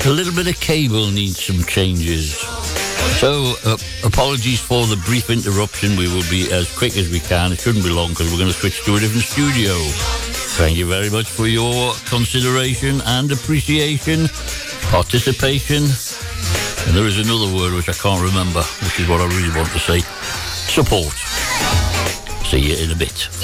a little bit of cable needs some changes. So, apologies for the brief interruption. We will be as quick as we can. It shouldn't be long because we're going to switch to a different studio. Thank you very much for your consideration and appreciation, participation. And there is another word which I can't remember, which is what I really want to say. Support. See you in a bit.